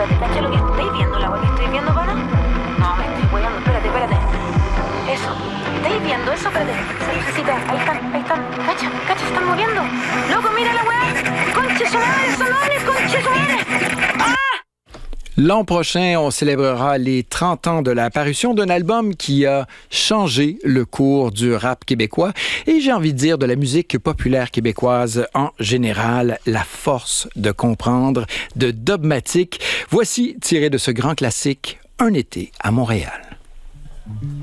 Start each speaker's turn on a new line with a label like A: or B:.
A: ¿Cacha lo que estáis viendo? ¿La weá que estoy viendo, pana? No, me estoy weando, espérate. Eso, ¿estáis viendo eso? Espérate, esa lucecita, ahí están. Cacha, se están moviendo. Loco, mira la weá. Conche su madre, conche su madre. ¡Ah!
B: L'an prochain, on célébrera les 30 ans de la parution d'un album qui a changé le cours du rap québécois et j'ai envie de dire de la musique populaire québécoise en général, La force de comprendre de Dubmatique. Voici tiré de ce grand classique, Un été à Montréal.